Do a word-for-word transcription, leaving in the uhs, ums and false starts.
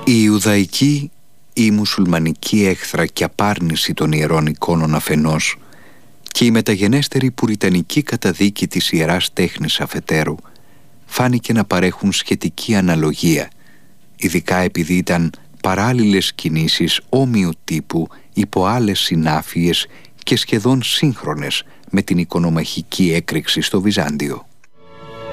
Η Ιουδαϊκή ή η μουσουλμανική έχθρα και απάρνηση των ιερών εικόνων αφενός και η μεταγενέστερη πουριτανική καταδίκη της ιεράς τέχνης αφετέρου φάνηκε να παρέχουν σχετική αναλογία, ειδικά επειδή ήταν παράλληλες κινήσεις όμοιου τύπου υπό άλλες συνάφειες και σχεδόν σύγχρονες με την οικονομαχική έκρηξη στο Βυζάντιο.